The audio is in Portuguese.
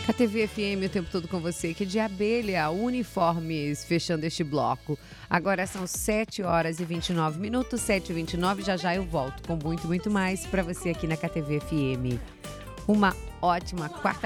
A TV FM o tempo todo com você, que de Abelha Uniformes, fechando este bloco. Agora são 7 horas e 29 minutos, 7h29, já eu volto com muito mais para você aqui na KTV FM. Uma ótima quarta-feira.